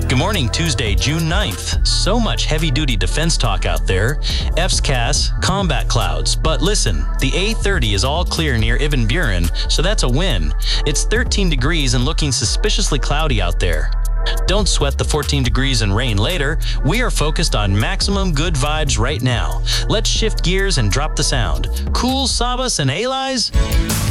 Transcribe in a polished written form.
Good morning, Tuesday, June 9th. So much heavy-duty defense talk out there. FCAS, combat clouds. But listen, the A30 is all clear near Ibn Buren, so that's a win. It's 13 degrees and looking suspiciously cloudy out there. Don't sweat the 14 degrees and rain later. We are focused on maximum good vibes right now. Let's shift gears and drop the sound. Cool Sabas and Alais?